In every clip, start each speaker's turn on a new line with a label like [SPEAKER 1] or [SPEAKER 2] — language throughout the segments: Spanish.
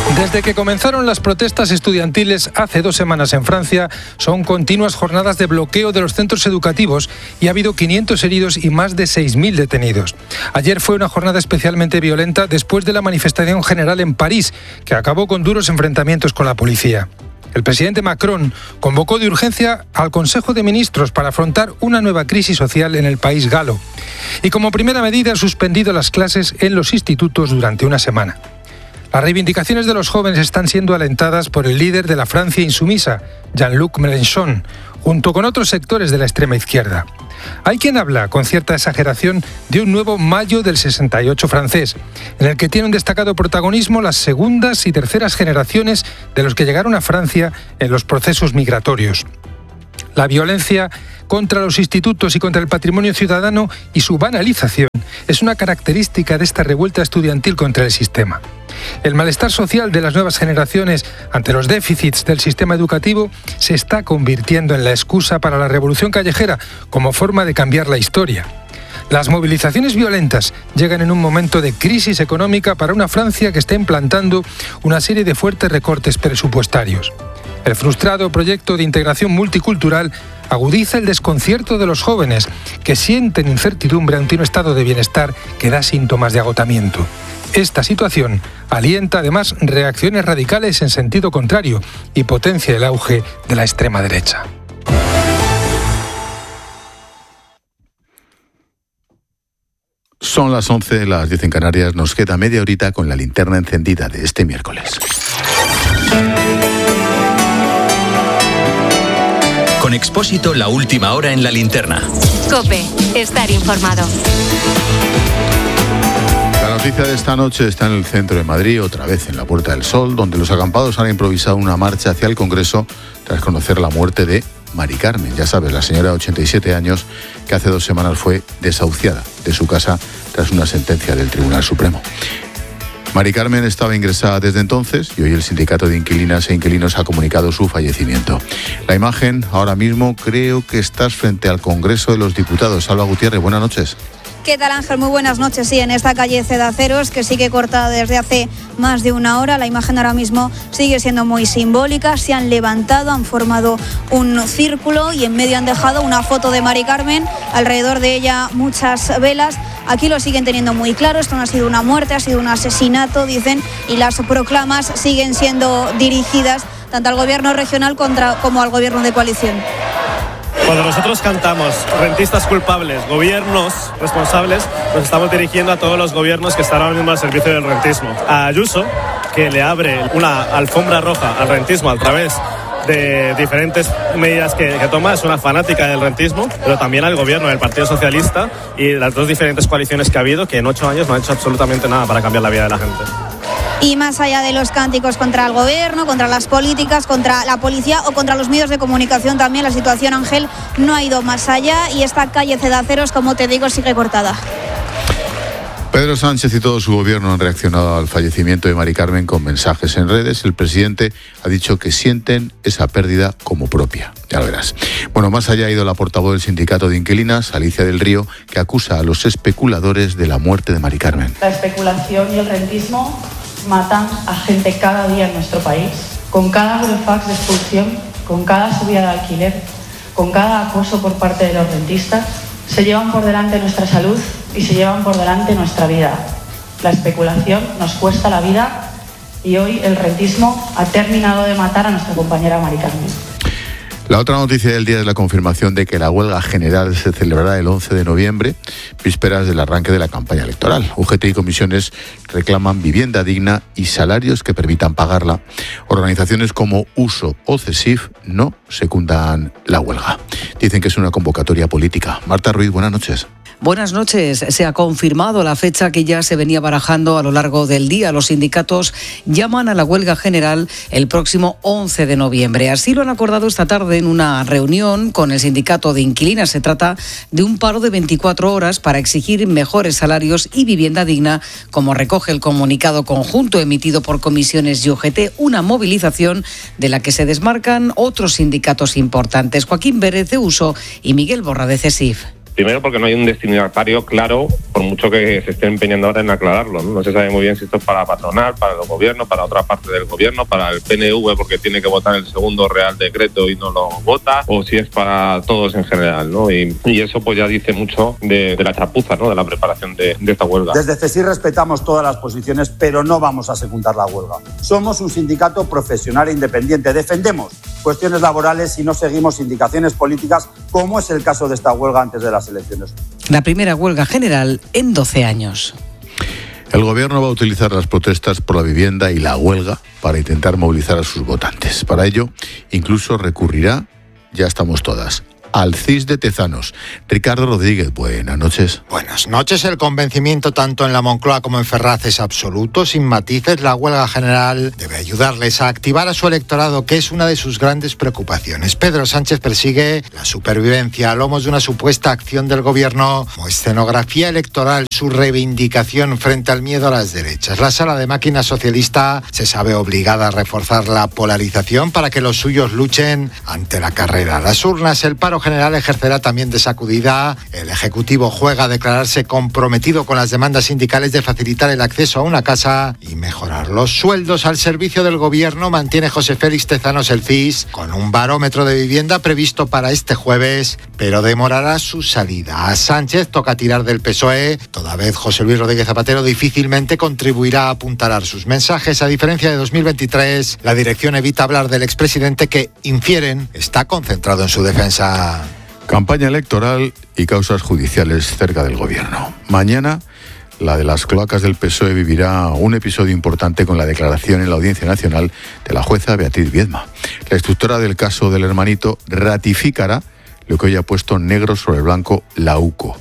[SPEAKER 1] Desde que comenzaron las protestas estudiantiles hace 2 semanas en Francia, son continuas jornadas de bloqueo de los centros educativos y ha habido 500 heridos y más de 6.000 detenidos. Ayer fue una jornada especialmente violenta después de la manifestación general en París, que acabó con duros enfrentamientos con la policía. El presidente Macron convocó de urgencia al Consejo de Ministros para afrontar una nueva crisis social en el país galo. Y como primera medida ha suspendido las clases en los institutos durante una semana. Las reivindicaciones de los jóvenes están siendo alentadas por el líder de la Francia insumisa, Jean-Luc Mélenchon, junto con otros sectores de la extrema izquierda. Hay quien habla, con cierta exageración, de un nuevo mayo del 68 francés, en el que tiene un destacado protagonismo las segundas y terceras generaciones de los que llegaron a Francia en los procesos migratorios. La violencia contra los institutos y contra el patrimonio ciudadano y su banalización es una característica de esta revuelta estudiantil contra el sistema. El malestar social de las nuevas generaciones ante los déficits del sistema educativo se está convirtiendo en la excusa para la revolución callejera como forma de cambiar la historia. Las movilizaciones violentas llegan en un momento de crisis económica para una Francia que está implantando una serie de fuertes recortes presupuestarios. El frustrado proyecto de integración multicultural agudiza el desconcierto de los jóvenes que sienten incertidumbre ante un estado de bienestar que da síntomas de agotamiento. Esta situación alienta además reacciones radicales en sentido contrario y potencia el auge de la extrema derecha.
[SPEAKER 2] Son las 11, las 10 en Canarias. Nos queda media horita con la linterna encendida de este miércoles.
[SPEAKER 3] Con Expósito, la última hora en la linterna.
[SPEAKER 4] COPE, estar informado.
[SPEAKER 2] La noticia de esta noche está en el centro de Madrid, otra vez en la Puerta del Sol, donde los acampados han improvisado una marcha hacia el Congreso tras conocer la muerte de Mari Carmen. Ya sabes, la señora de 87 años que hace 2 semanas fue desahuciada de su casa tras una sentencia del Tribunal Supremo. Mari Carmen estaba ingresada desde entonces y hoy el Sindicato de Inquilinas e Inquilinos ha comunicado su fallecimiento. La imagen, ahora mismo, creo que estás frente al Congreso de los Diputados. Alba Gutiérrez, buenas noches.
[SPEAKER 5] ¿Qué tal, Ángel? Muy buenas noches. Sí, en esta calle Cedaceros, que sigue cortada desde hace más de una hora, la imagen ahora mismo sigue siendo muy simbólica. Se han levantado, han formado un círculo y en medio han dejado una foto de Mari Carmen, alrededor de ella muchas velas. Aquí lo siguen teniendo muy claro, esto no ha sido una muerte, ha sido un asesinato, dicen, y las proclamas siguen siendo dirigidas tanto al gobierno regional como al gobierno de coalición.
[SPEAKER 6] Cuando nosotros cantamos rentistas culpables, gobiernos responsables, nos estamos dirigiendo a todos los gobiernos que están ahora mismo al servicio del rentismo. A Ayuso, que le abre una alfombra roja al rentismo a través de diferentes medidas que toma, es una fanática del rentismo, pero también al gobierno del Partido Socialista y las 2 diferentes coaliciones que ha habido, que en 8 años no han hecho absolutamente nada para cambiar la vida de la gente.
[SPEAKER 5] Y más allá de los cánticos contra el gobierno, contra las políticas, contra la policía o contra los medios de comunicación también, la situación, Ángel, no ha ido más allá y esta calle Cedaceros, como te digo, sigue cortada.
[SPEAKER 2] Pedro Sánchez y todo su gobierno han reaccionado al fallecimiento de Mari Carmen con mensajes en redes. El presidente ha dicho que sienten esa pérdida como propia. Ya lo verás. Bueno, más allá ha ido la portavoz del Sindicato de Inquilinas, Alicia del Río, que acusa a los especuladores de la muerte de Mari Carmen.
[SPEAKER 7] La especulación y el rentismo matan a gente cada día en nuestro país. Con cada burofax de expulsión, con cada subida de alquiler, con cada acoso por parte de los rentistas, se llevan por delante nuestra salud y se llevan por delante nuestra vida. La especulación nos cuesta la vida y hoy el rentismo ha terminado de matar a nuestra compañera Mari Carmen.
[SPEAKER 2] La otra noticia del día es la confirmación de que la huelga general se celebrará el 11 de noviembre, vísperas del arranque de la campaña electoral. UGT y comisiones reclaman vivienda digna y salarios que permitan pagarla. Organizaciones como USO o CESIF no secundan la huelga. Dicen que es una convocatoria política. Marta Ruiz, buenas noches.
[SPEAKER 8] Buenas noches. Se ha confirmado la fecha que ya se venía barajando a lo largo del día. Los sindicatos llaman a la huelga general el próximo 11 de noviembre. Así lo han acordado esta tarde en una reunión con el sindicato de inquilinas. Se trata de un paro de 24 horas para exigir mejores salarios y vivienda digna, como recoge el comunicado conjunto emitido por comisiones y UGT, una movilización de la que se desmarcan otros sindicatos importantes. Joaquín Pérez de USO y Miguel Borra de CESIF.
[SPEAKER 9] Primero porque no hay un destinatario claro, por mucho que se esté empeñando ahora en aclararlo, ¿no? No se sabe muy bien si esto es para patronal, para el gobierno, para otra parte del gobierno, para el PNV porque tiene que votar el segundo Real Decreto y no lo vota, o si es para todos en general, ¿no? Y eso pues ya dice mucho de la chapuza, ¿no? De la preparación de esta huelga.
[SPEAKER 10] Desde CESIF respetamos todas las posiciones, pero no vamos a secundar la huelga. Somos un sindicato profesional e independiente. Defendemos cuestiones laborales y no seguimos indicaciones políticas, como es el caso de esta huelga antes de las elecciones.
[SPEAKER 8] La primera huelga general en 12 años.
[SPEAKER 2] El gobierno va a utilizar las protestas por la vivienda y la huelga para intentar movilizar a sus votantes. Para ello, incluso recurrirá, ya estamos todas, al CIS de Tezanos. Ricardo Rodríguez, buenas noches.
[SPEAKER 11] Buenas noches. El convencimiento tanto en la Moncloa como en Ferraz es absoluto, sin matices. La huelga general debe ayudarles a activar a su electorado, que es una de sus grandes preocupaciones. Pedro Sánchez persigue la supervivencia a lomos de una supuesta acción del gobierno como escenografía electoral, su reivindicación frente al miedo a las derechas. La sala de máquinas socialista se sabe obligada a reforzar la polarización para que los suyos luchen ante la carrera. Las urnas, el paro general ejercerá también de sacudida. El Ejecutivo juega a declararse comprometido con las demandas sindicales de facilitar el acceso a una casa y mejorar los sueldos al servicio del gobierno. Mantiene José Félix Tezanos el CIS con un barómetro de vivienda previsto para este jueves, pero demorará su salida. A Sánchez toca tirar del PSOE, toda vez José Luis Rodríguez Zapatero difícilmente contribuirá a apuntalar sus mensajes. A diferencia de 2023, la dirección evita hablar del expresidente que, infieren, está concentrado en su defensa.
[SPEAKER 2] Campaña electoral y causas judiciales cerca del gobierno. Mañana, la de las cloacas del PSOE vivirá un episodio importante con la declaración en la Audiencia Nacional de la jueza Beatriz Viedma. La instructora del caso del hermanito ratificará lo que hoy ha puesto negro sobre blanco la UCO.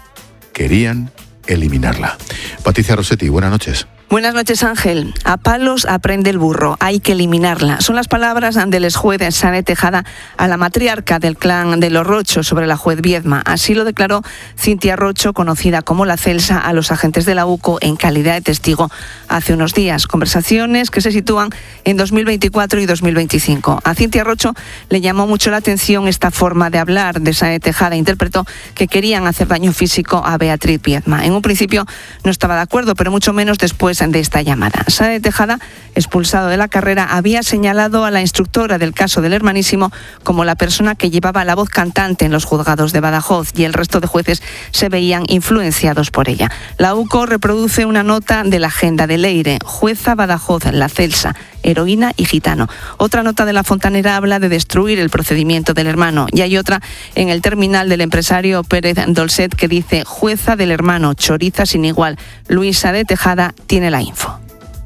[SPEAKER 2] Querían eliminarla. Patricia Rossetti, buenas noches.
[SPEAKER 12] Buenas noches, Ángel. A palos aprende el burro, hay que eliminarla. Son las palabras del exjuez Sáenz Tejada a la matriarca del clan de los Rocho sobre la juez Viedma. Así lo declaró Cintia Rocho, conocida como la Celsa, a los agentes de la UCO en calidad de testigo hace unos días. Conversaciones que se sitúan en 2024 y 2025. A Cintia Rocho le llamó mucho la atención esta forma de hablar de Sáenz Tejada. Interpretó que querían hacer daño físico a Beatriz Viedma. En un principio no estaba de acuerdo, pero mucho menos después de esta llamada. Sáenz Tejada, expulsado de la carrera, había señalado a la instructora del caso del hermanísimo como la persona que llevaba la voz cantante en los juzgados de Badajoz, y el resto de jueces se veían influenciados por ella. La UCO reproduce una nota de la agenda de Leire: jueza Badajoz, la Celsa, heroína y gitano. Otra nota de La Fontanera habla de destruir el procedimiento del hermano, y hay otra en el terminal del empresario Pérez Dolcet que dice: jueza del hermano, choriza sin igual. Luisa de Tejada tiene la info.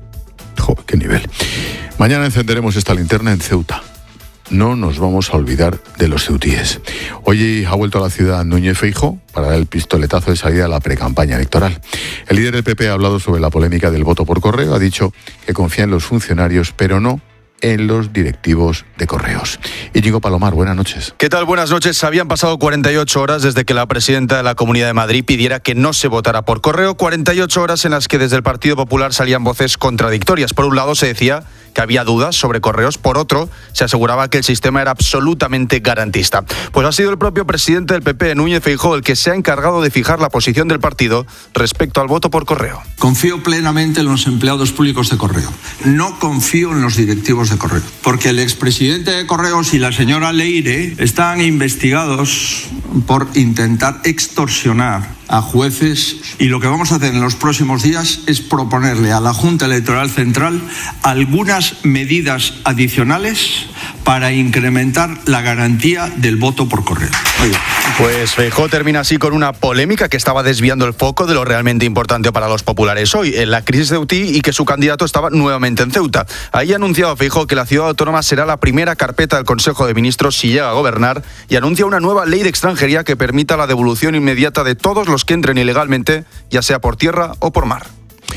[SPEAKER 2] Joder, qué nivel. Mañana encenderemos esta linterna en Ceuta. No nos vamos a olvidar de los ceutíes. Hoy ha vuelto a la ciudad Núñez Feijóo para dar el pistoletazo de salida a la precampaña electoral. El líder del PP ha hablado sobre la polémica del voto por correo. Ha dicho que confía en los funcionarios, pero no en los directivos de Correos. Íñigo Palomar, buenas noches.
[SPEAKER 13] ¿Qué tal? Buenas noches. Habían pasado 48 horas desde que la presidenta de la Comunidad de Madrid pidiera que no se votara por correo. 48 horas en las que desde el Partido Popular salían voces contradictorias. Por un lado se decía que había dudas sobre Correos, por otro se aseguraba que el sistema era absolutamente garantista. Pues ha sido el propio presidente del PP, Núñez Feijóo, el que se ha encargado de fijar la posición del partido respecto al voto por correo.
[SPEAKER 14] Confío plenamente en los empleados públicos de Correo. No confío en los directivos de Correo, porque el expresidente de Correos y la señora Leire están investigados por intentar extorsionar a jueces, y lo que vamos a hacer en los próximos días es proponerle a la Junta Electoral Central algunas medidas adicionales para incrementar la garantía del voto por correo. Oiga.
[SPEAKER 13] Pues Feijóo termina así con una polémica que estaba desviando el foco de lo realmente importante para los populares hoy, en la crisis ceutí, y que su candidato estaba nuevamente en Ceuta. Ahí ha anunciado Feijóo que la ciudad autónoma será la primera carpeta del Consejo de Ministros si llega a gobernar, y anuncia una nueva ley de extranjería que permita la devolución inmediata de todos los que entren ilegalmente, ya sea por tierra o por mar.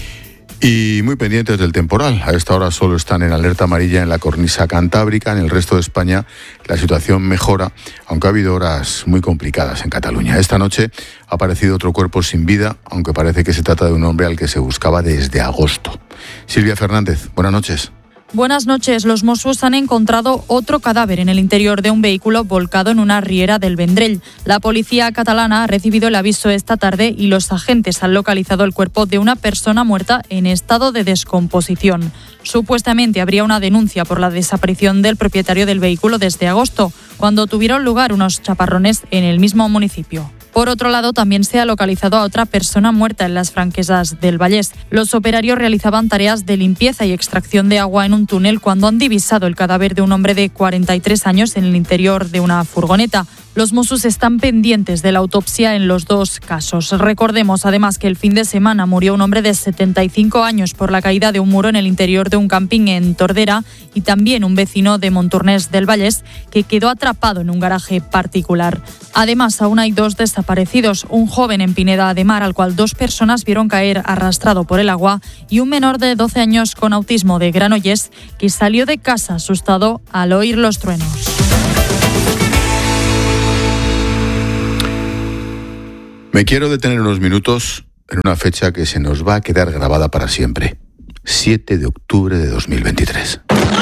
[SPEAKER 2] Y muy pendientes del temporal. A esta hora solo están en alerta amarilla en la cornisa cantábrica. En el resto de España la situación mejora, aunque ha habido horas muy complicadas en Cataluña. Esta noche ha aparecido otro cuerpo sin vida, aunque parece que se trata de un hombre al que se buscaba desde agosto. Silvia Fernández, buenas noches.
[SPEAKER 15] Buenas noches. Los Mossos han encontrado otro cadáver en el interior de un vehículo volcado en una riera del Vendrell. La policía catalana ha recibido el aviso esta tarde y los agentes han localizado el cuerpo de una persona muerta en estado de descomposición. Supuestamente habría una denuncia por la desaparición del propietario del vehículo desde agosto, cuando tuvieron lugar unos chaparrones en el mismo municipio. Por otro lado, también se ha localizado a otra persona muerta en las Franquesas del Vallès. Los operarios realizaban tareas de limpieza y extracción de agua en un túnel cuando han divisado el cadáver de un hombre de 43 años en el interior de una furgoneta. Los Mossos están pendientes de la autopsia en los dos casos. Recordemos además que el fin de semana murió un hombre de 75 años por la caída de un muro en el interior de un camping en Tordera y también un vecino de Montornès del Vallès que quedó atrapado en un garaje particular. Además, aún hay 2 desaparecidos, un joven en Pineda de Mar al cual 2 personas vieron caer arrastrado por el agua y un menor de 12 años con autismo de Granollers que salió de casa asustado al oír los truenos.
[SPEAKER 2] Me quiero detener unos minutos en una fecha que se nos va a quedar grabada para siempre. 7 de octubre de 2023.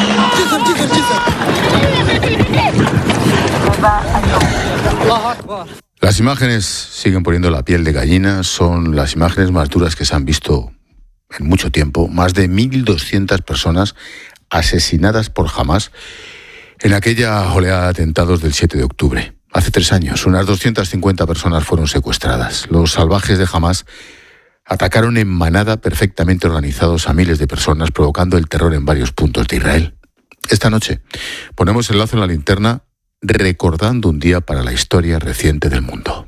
[SPEAKER 2] Las imágenes siguen poniendo la piel de gallina. Son las imágenes más duras que se han visto en mucho tiempo. Más de 1.200 personas asesinadas por Hamás en aquella oleada de atentados del 7 de octubre. Hace 3 años, unas 250 personas fueron secuestradas. Los salvajes de Hamás atacaron en manada perfectamente organizados a miles de personas, provocando el terror en varios puntos de Israel. Esta noche ponemos el lazo en la linterna recordando un día para la historia reciente del mundo.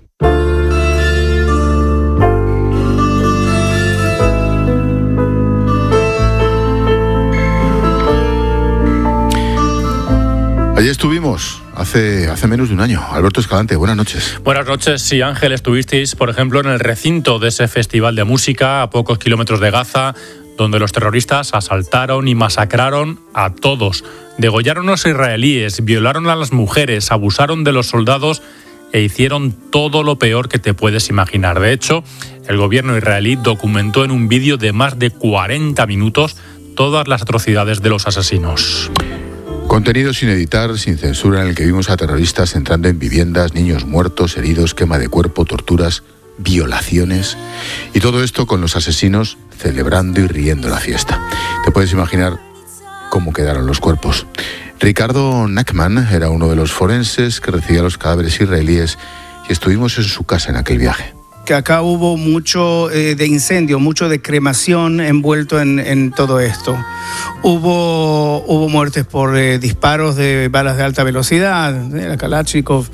[SPEAKER 2] Allí estuvimos hace menos de un año. Alberto Escalante, buenas noches.
[SPEAKER 16] Buenas noches. Sí, Ángel, estuvisteis, por ejemplo, en el recinto de ese festival de música a pocos kilómetros de Gaza, donde los terroristas asaltaron y masacraron a todos. Degollaron a los israelíes, violaron a las mujeres, abusaron de los soldados e hicieron todo lo peor que te puedes imaginar. De hecho, el gobierno israelí documentó en un vídeo de más de 40 minutos todas las atrocidades de los asesinos.
[SPEAKER 2] Contenido sin editar, sin censura, en el que vimos a terroristas entrando en viviendas, niños muertos, heridos, quema de cuerpo, torturas, violaciones. Y todo esto con los asesinos celebrando y riendo la fiesta. Te puedes imaginar cómo quedaron los cuerpos. Ricardo Nachman era uno de los forenses que recibía los cadáveres israelíes y estuvimos en su casa en aquel viaje.
[SPEAKER 17] Que acá hubo mucho de incendio, mucho de cremación envuelto en todo esto. Hubo muertes por disparos de balas de alta velocidad, de la Kalashnikov,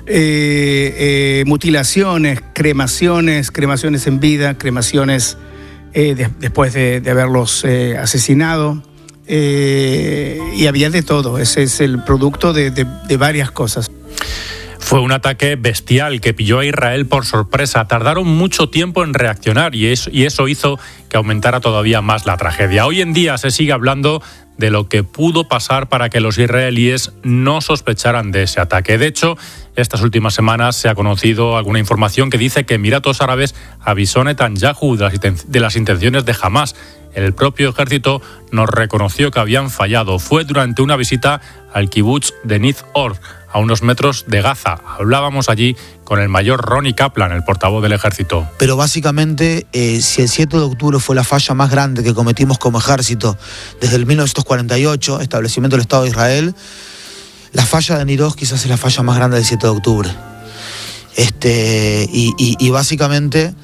[SPEAKER 17] mutilaciones, cremaciones en vida, cremaciones después de haberlos asesinado. Y había de todo. Ese es el producto de varias cosas.
[SPEAKER 16] Fue un ataque bestial que pilló a Israel por sorpresa. Tardaron mucho tiempo en reaccionar y eso hizo que aumentara todavía más la tragedia. Hoy en día se sigue hablando de lo que pudo pasar para que los israelíes no sospecharan de ese ataque. De hecho, estas últimas semanas se ha conocido alguna información que dice que Emiratos Árabes avisó a Netanyahu de las intenciones de Hamás. El propio ejército nos reconoció que habían fallado. Fue durante una visita al kibutz de Nitz Or, a unos metros de Gaza. Hablábamos allí con el mayor Ronnie Kaplan, el portavoz del ejército.
[SPEAKER 18] Pero básicamente, si el 7 de octubre fue la falla más grande que cometimos como ejército desde el 1948, establecimiento del Estado de Israel, la falla de Nitz Or quizás es la falla más grande del 7 de octubre. Y básicamente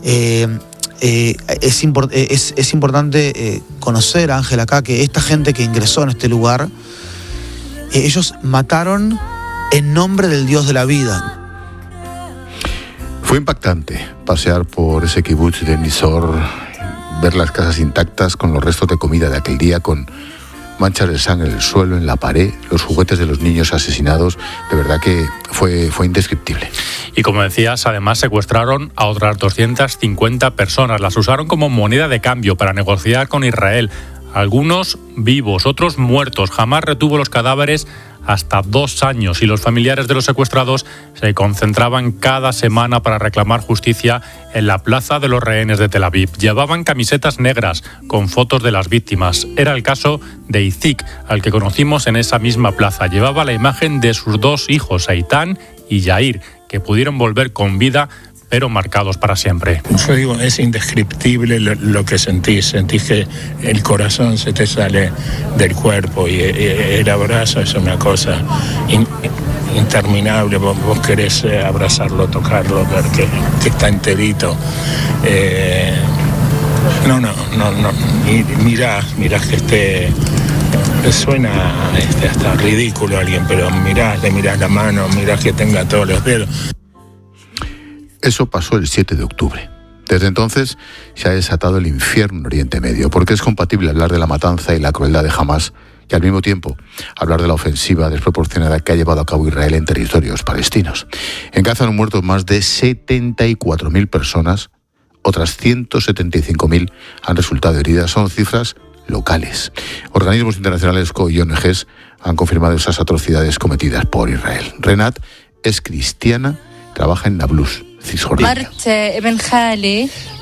[SPEAKER 18] es importante conocer, Ángel, acá, que esta gente que ingresó en este lugar, ellos mataron en nombre del Dios de la vida.
[SPEAKER 2] Fue impactante pasear por ese kibutz de Nitz Or, ver las casas intactas con los restos de comida de aquel día, con manchas de sangre en el suelo, en la pared, los juguetes de los niños asesinados. De verdad que fue indescriptible.
[SPEAKER 16] Y como decías, además secuestraron a otras 250 personas. Las usaron como moneda de cambio para negociar con Israel. Algunos vivos, otros muertos. Jamás retuvo los cadáveres hasta 2 años y los familiares de los secuestrados se concentraban cada semana para reclamar justicia en la Plaza de los Rehenes de Tel Aviv. Llevaban camisetas negras con fotos de las víctimas. Era el caso de Itzik, al que conocimos en esa misma plaza. Llevaba la imagen de sus 2 hijos, Eitan y Yair, que pudieron volver con vida, pero marcados para siempre.
[SPEAKER 19] Yo digo, es indescriptible lo que sentís que el corazón se te sale del cuerpo y el abrazo es una cosa interminable. Vos querés abrazarlo, tocarlo, ver que está enterito. No, mirás que suena hasta ridículo a alguien, pero le mirás la mano, mirás que tenga todos los dedos.
[SPEAKER 2] Eso pasó el 7 de octubre. Desde entonces se ha desatado el infierno en Oriente Medio, porque es compatible hablar de la matanza y la crueldad de Hamás y al mismo tiempo hablar de la ofensiva desproporcionada que ha llevado a cabo Israel en territorios palestinos. En Gaza han muerto más de 74.000 personas, otras 175.000 han resultado heridas. Son cifras locales. Organismos internacionales y ONGs han confirmado esas atrocidades cometidas por Israel. Renat es cristiana, trabaja en Nablus, Cisjordania.